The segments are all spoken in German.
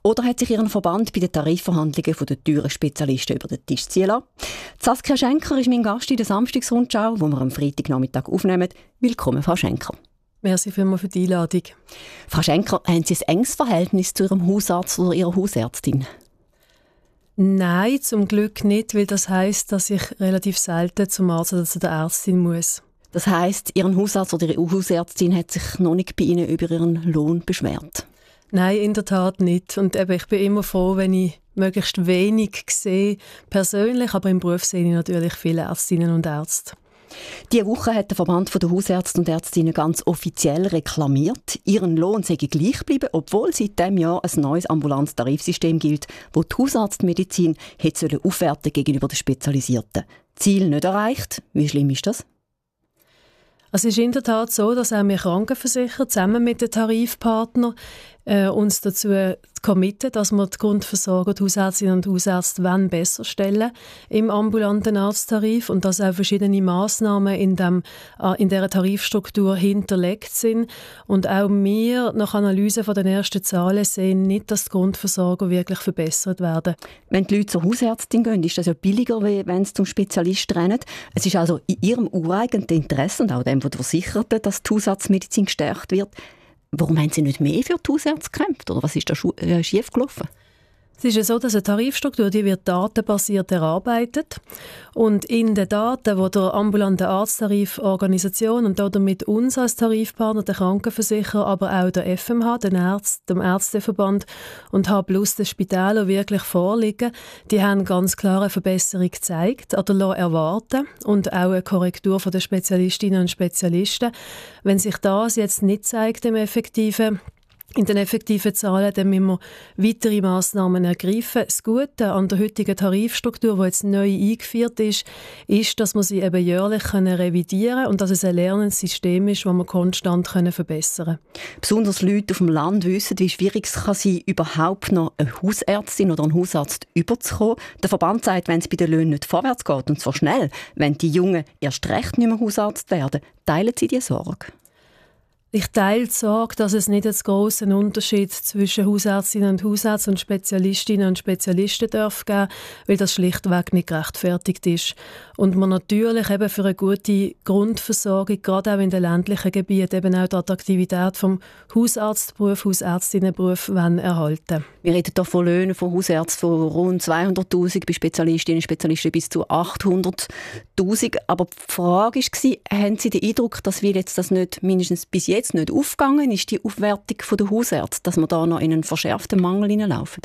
Oder hat sich Ihren Verband bei den Tarifverhandlungen von den teuren Spezialisten über den Tisch ziehen lassen? Saskia Schenker ist mein Gast in der Samstagsrundschau, wo wir am Freitagnachmittag aufnehmen. Willkommen, Frau Schenker. Merci vielmals für die Einladung. Frau Schenker, haben Sie ein enges Verhältnis zu Ihrem Hausarzt oder Ihrer Hausärztin? Nein, zum Glück nicht, weil das heisst, dass ich relativ selten zum Arzt oder zu der Ärztin muss. Das heisst, Ihren Hausarzt oder Ihre Hausärztin hat sich noch nicht bei Ihnen über Ihren Lohn beschwert? Nein, in der Tat nicht. Und eben, ich bin immer froh, wenn ich möglichst wenig sehe, persönlich, aber im Beruf sehe ich natürlich viele Ärztinnen und Ärzte. Diese Woche hat der Verband der Hausärzte und Ärztinnen ganz offiziell reklamiert, ihren Lohn sei gleich geblieben, obwohl seit diesem Jahr ein neues ambulantes Tarifsystem gilt, wo die Hausarztmedizin hätte aufwerten gegenüber den Spezialisierten. Ziel nicht erreicht. Wie schlimm ist das? Es ist in der Tat so, dass auch wir Krankenversicherer zusammen mit den Tarifpartnern uns dazu committen, dass wir die Grundversorgung, die Hausärztinnen und Hausärzte besser stellen im ambulanten Arzttarif und dass auch verschiedene Massnahmen in dieser Tarifstruktur hinterlegt sind. Und auch wir, nach Analyse von den ersten Zahlen, sehen nicht, dass die Grundversorgung wirklich verbessert werden. Wenn die Leute zur Hausärztin gehen, ist das ja billiger, wenn sie zum Spezialist rennen. Es ist also in ihrem ureigenen Interesse und auch dem der Versicherten, dass die Hausarztmedizin gestärkt wird. Warum haben Sie nicht mehr für die Hausärzte gekämpft? Oder was ist da schiefgelaufen? Es ist ja so, dass eine Tarifstruktur, die wird datenbasiert erarbeitet. Und in den Daten, die der ambulante Arzttariforganisation und damit uns als Tarifpartner, der Krankenversicherer, aber auch der FMH, dem Ärzteverband und H+ den Spitälern wirklich vorliegen, die haben ganz klar eine Verbesserung gezeigt oder lassen erwarten und auch eine Korrektur von den Spezialistinnen und Spezialisten. Wenn sich das jetzt nicht zeigt in den effektiven Zahlen, dann müssen wir weitere Massnahmen ergreifen. Das Gute an der heutigen Tarifstruktur, die jetzt neu eingeführt ist, dass wir sie eben jährlich revidieren können und dass es ein lernendes System ist, das wir konstant verbessern können. Besonders Leute auf dem Land wissen, wie schwierig es kann sein, überhaupt noch eine Hausärztin oder einen Hausarzt überzukommen. Der Verband sagt, wenn es bei den Löhnen nicht vorwärts geht, und zwar schnell, wenn die Jungen erst recht nicht mehr Hausarzt werden, teilen Sie diese Sorge? Ich teile die Sorge, dass es nicht einen grossen Unterschied zwischen Hausärztinnen und Hausärzten und Spezialistinnen und Spezialisten darf geben, weil das schlichtweg nicht gerechtfertigt ist. Und man natürlich eben für eine gute Grundversorgung, gerade auch in den ländlichen Gebieten, eben auch die Attraktivität vom Hausarztberuf, Hausärztinnenberuf erhalten. Wir reden hier von Löhnen von Hausärzten von rund 200'000, bei Spezialistinnen und Spezialisten bis zu 800'000. Aber die Frage war, haben Sie den Eindruck, dass wir jetzt das nicht mindestens bis jetzt nicht aufgegangen ist, die Aufwertung der Hausärzte, dass wir da noch in einen verschärften Mangel hineinlaufen?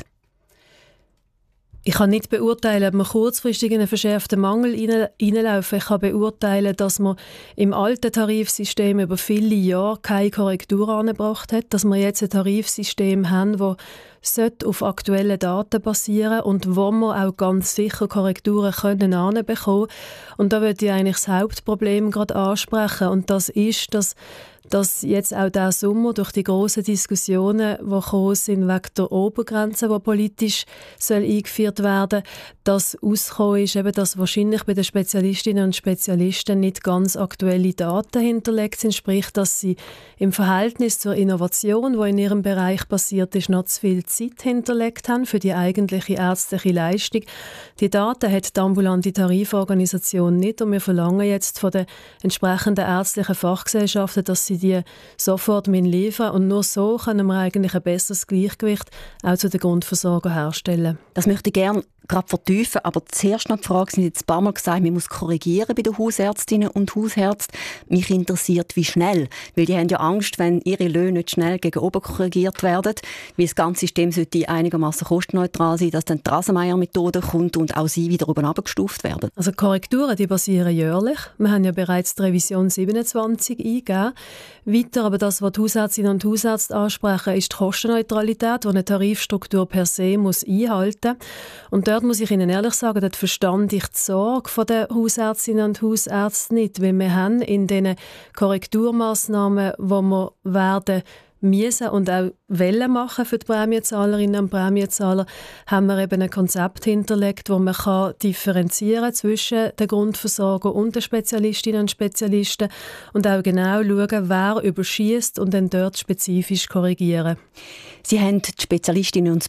Ich kann nicht beurteilen, ob wir kurzfristig in einen verschärften Mangel hineinlaufen. Ich kann beurteilen, dass man im alten Tarifsystem über viele Jahre keine Korrektur angebracht hat, dass wir jetzt ein Tarifsystem haben, das auf aktuellen Daten basieren und wo wir auch ganz sicher Korrekturen anbekommen können. Und da würde ich eigentlich das Hauptproblem gerade ansprechen. Und das ist, dass jetzt auch diesen Sommer durch die grossen Diskussionen, die gekommen sind wegen der Obergrenze, die politisch eingeführt werden soll, dass ausgekommen ist, eben, dass wahrscheinlich bei den Spezialistinnen und Spezialisten nicht ganz aktuelle Daten hinterlegt sind, sprich, dass sie im Verhältnis zur Innovation, die in ihrem Bereich passiert ist, noch zu viel Zeit hinterlegt haben für die eigentliche ärztliche Leistung. Die Daten hat die ambulante Tariforganisation nicht und wir verlangen jetzt von den entsprechenden ärztlichen Fachgesellschaften, dass sie die sofort liefern und nur so können wir eigentlich ein besseres Gleichgewicht auch zu der Grundversorgung herstellen. Das möchte ich gerne gerade vertiefen, aber zuerst noch die Frage, Sie haben jetzt ein paar Mal gesagt, man muss korrigieren bei den Hausärztinnen und Hausärzten. Mich interessiert, wie schnell, weil die haben ja Angst, wenn ihre Löhne nicht schnell gegen oben korrigiert werden, weil das ganze System sollte einigermaßen kostenneutral sein, dass dann die Rasenmeier-Methode kommt und auch sie wieder oben runtergestuft werden. Also Korrekturen, die basieren jährlich. Wir haben ja bereits die Revision 27 eingegeben. Weiter, aber das, was die Hausärztinnen und Hausärzte ansprechen, ist die Kostenneutralität, die eine Tarifstruktur per se muss einhalten muss. Und dort muss ich Ihnen ehrlich sagen, dort verstand ich die Sorge der Hausärztinnen und Hausärzte nicht, weil wir haben in diesen Korrekturmaßnahmen, die wir werden müssen und auch wollen machen für die Prämiezahlerinnen und Prämienzahler, haben wir eben ein Konzept hinterlegt, wo man kann differenzieren zwischen der Grundversorgung und den Spezialistinnen und Spezialisten und auch genau schauen, wer überschießt und dann dort spezifisch korrigieren. Sie haben die Spezialistinnen und